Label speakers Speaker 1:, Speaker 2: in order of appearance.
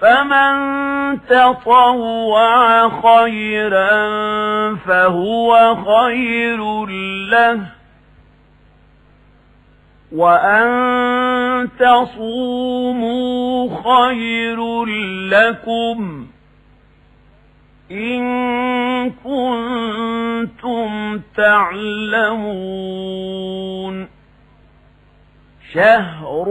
Speaker 1: فمن تطوع خيرا فهو خير له، وأن تصوموا خير لكم إن كنتم تعلمون. شهر